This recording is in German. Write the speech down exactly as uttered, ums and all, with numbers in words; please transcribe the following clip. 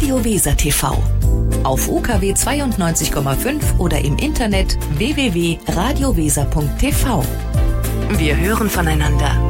Radio Weser T V. Auf U K W zweiundneunzig Komma fünf oder im Internet w w w punkt radio weser punkt t v. Wir hören voneinander.